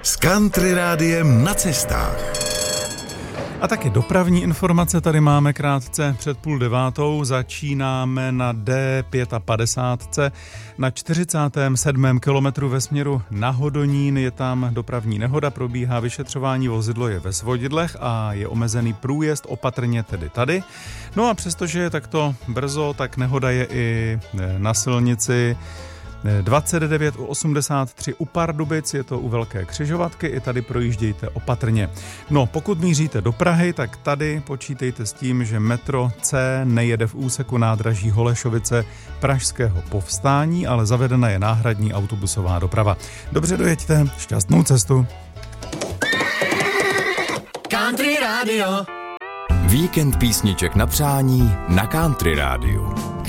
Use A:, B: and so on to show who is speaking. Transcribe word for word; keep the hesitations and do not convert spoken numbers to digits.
A: s Country Rádiem na cestách.
B: A taky dopravní informace tady máme krátce před půl devátou. Začínáme na D padesát pět. Na čtyřicátém sedmém kilometru ve směru na Hodonín je tam dopravní nehoda, probíhá vyšetřování, vozidlo je ve svodidlech a je omezený průjezd, opatrně tedy tady. No a přestože je takto brzo, tak nehoda je i na silnici dvacet devět osmdesát tři u Pardubic, je to u Velké křižovatky, i tady projíždějte opatrně. No, pokud míříte do Prahy, tak tady počítejte s tím, že metro C nejede v úseku nádraží Holešovice Pražského Povstání, ale zavedena je náhradní autobusová doprava. Dobře dojeďte, šťastnou cestu.
C: Country Radio.
D: Víkend písniček na přání na Country Rádiu.